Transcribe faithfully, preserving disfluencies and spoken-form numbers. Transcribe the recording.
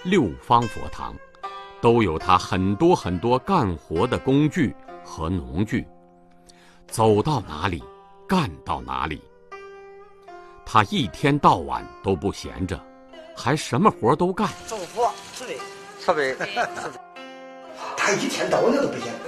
六方佛堂，都有他很多很多干活的工具和农具，走到哪里干到哪里。他一天到晚都不闲着，还什么活都干。 种福、植被、 设备， 哎， 他一天到晚的都不闲。